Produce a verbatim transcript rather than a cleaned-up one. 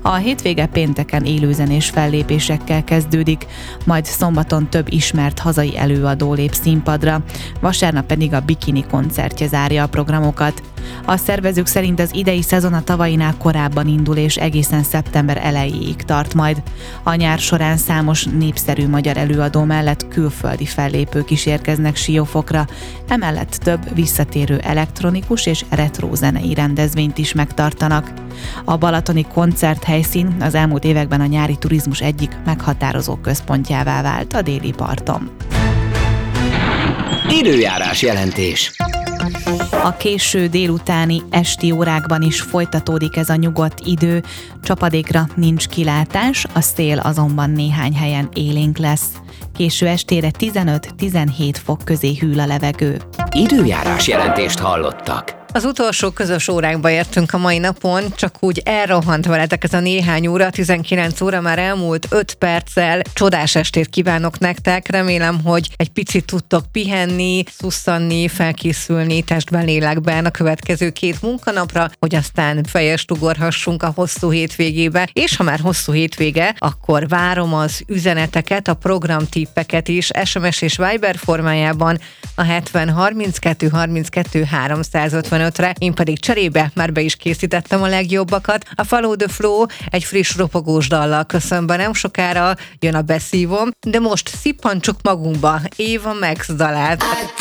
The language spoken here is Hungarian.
A hétvége pénteken élőzenés fellépésekkel kezdődik, majd szombaton több ismert hazai előadó lép színpadra, vasárnap pedig a Bikini koncertje zárja a programokat. A szervezők szerint az idei szezon a tavainál korábban indul és egészen szeptember elejéig tart majd. A nyár során számos népszerű magyar előadó mellett külföldi fellépők is érkeznek Siófokra, emellett több visszatérő elektronikus és retro zenei rendezvényt is megtartanak. A balatoni koncerthelyszín az elmúlt években a nyári turizmus egyik meghatározó központjává vált a déli parton. Időjárás jelentés. A késő délutáni esti órákban is folytatódik ez a nyugodt idő, csapadékra nincs kilátás, a szél azonban néhány helyen élénk lesz. Késő estére tizenöt-tizenhét fok közé hűl a levegő. Időjárás jelentést hallottak. Az utolsó közös óránkba értünk a mai napon, csak úgy elrohant veletek ez a néhány óra, tizenkilenc óra már elmúlt öt perccel. Csodás estét kívánok nektek, remélem, hogy egy picit tudtok pihenni, szusszanni, felkészülni testben, lélekben a következő két munkanapra, hogy aztán fejest ugorhassunk a hosszú hétvégébe, és ha már hosszú hétvége, akkor várom az üzeneteket, a programtippeket is es em es és Viber formájában a hetven harminckettő harminckettő háromszázötvenötre, én pedig cserébe már be is készítettem a legjobbakat. A Follow the Flow egy friss ropogós dallal köszön be, nem sokára jön a beszívom, de most szippantsuk magunkba Ava Max dalát.